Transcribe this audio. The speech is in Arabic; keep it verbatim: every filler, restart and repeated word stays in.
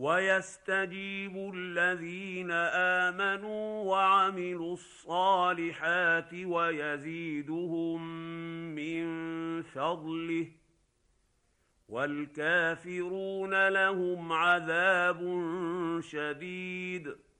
ويستجيب الذين آمنوا وعملوا الصالحات ويزيدهم من فضله، والكافرون لهم عذاب شديد.